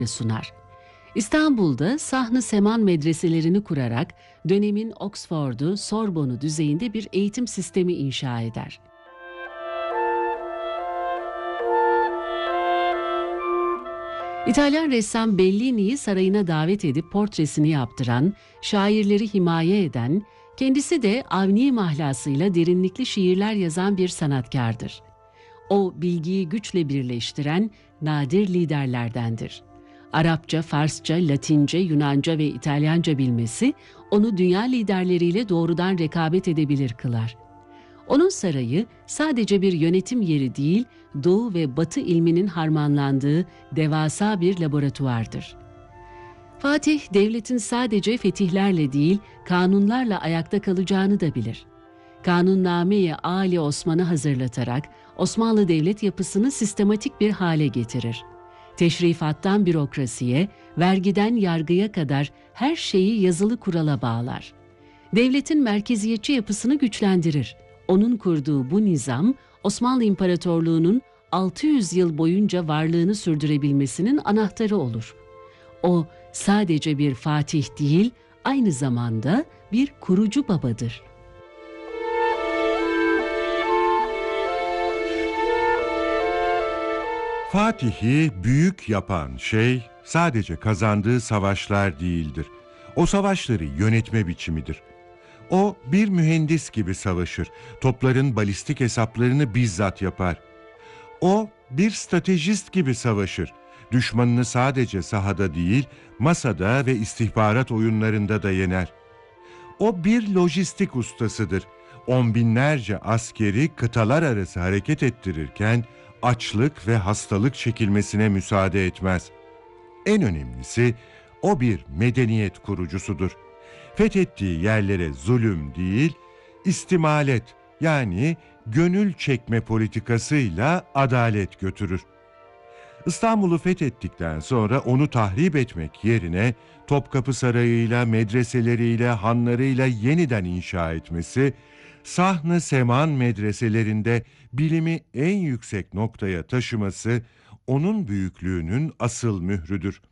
sunar. İstanbul'da Sahn-ı Seman medreselerini kurarak dönemin Oxford'u, Sorbonne'u düzeyinde bir eğitim sistemi inşa eder. İtalyan ressam Bellini'yi sarayına davet edip portresini yaptıran, şairleri himaye eden, kendisi de Avni mahlasıyla derinlikli şiirler yazan bir sanatkardır. O, bilgiyi güçle birleştiren nadir liderlerdendir. Arapça, Farsça, Latince, Yunanca ve İtalyanca bilmesi, onu dünya liderleriyle doğrudan rekabet edebilir kılar. Onun sarayı sadece bir yönetim yeri değil, Doğu ve Batı ilminin harmanlandığı devasa bir laboratuvardır. Fatih, devletin sadece fetihlerle değil, kanunlarla ayakta kalacağını da bilir. Kanunname-i Ali Osman'ı hazırlatarak Osmanlı devlet yapısını sistematik bir hale getirir. Teşrifattan bürokrasiye, vergiden yargıya kadar her şeyi yazılı kurala bağlar. Devletin merkeziyetçi yapısını güçlendirir. Onun kurduğu bu nizam, Osmanlı İmparatorluğu'nun 600 yıl boyunca varlığını sürdürebilmesinin anahtarı olur. O, sadece bir fatih değil, aynı zamanda bir kurucu babadır. Fatih'i büyük yapan şey sadece kazandığı savaşlar değildir. O savaşları yönetme biçimidir. O bir mühendis gibi savaşır. Topların balistik hesaplarını bizzat yapar. O bir stratejist gibi savaşır. Düşmanını sadece sahada değil, masada ve istihbarat oyunlarında da yener. O bir lojistik ustasıdır. On binlerce askeri kıtalar arası hareket ettirirken açlık ve hastalık çekilmesine müsaade etmez. En önemlisi, o bir medeniyet kurucusudur. Fethettiği yerlere zulüm değil, istimalet yani gönül çekme politikasıyla adalet götürür. İstanbul'u fethettikten sonra onu tahrip etmek yerine Topkapı Sarayı'yla, medreseleriyle, hanlarıyla yeniden inşa etmesi, Sahn-ı Seman medreselerinde bilimi en yüksek noktaya taşıması onun büyüklüğünün asıl mührüdür.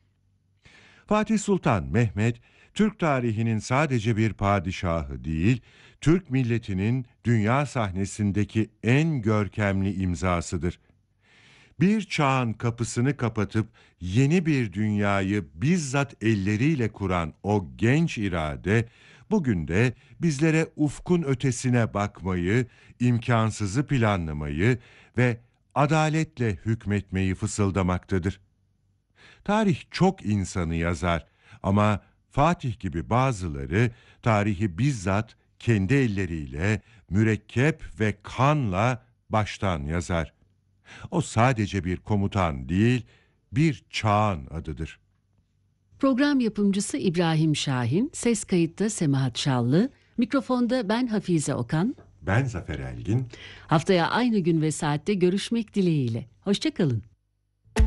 Fatih Sultan Mehmet, Türk tarihinin sadece bir padişahı değil, Türk milletinin dünya sahnesindeki en görkemli imzasıdır. Bir çağın kapısını kapatıp yeni bir dünyayı bizzat elleriyle kuran o genç irade, bugün de bizlere ufkun ötesine bakmayı, imkansızı planlamayı ve adaletle hükmetmeyi fısıldamaktadır. Tarih çok insanı yazar ama Fatih gibi bazıları tarihi bizzat kendi elleriyle, mürekkep ve kanla baştan yazar. O sadece bir komutan değil, bir çağın adıdır. Program yapımcısı İbrahim Şahin, ses kayıtta Semahat Şallı, mikrofonda ben Hafize Okan. Ben Zafer Elgin. Haftaya aynı gün ve saatte görüşmek dileğiyle. Hoşça kalın.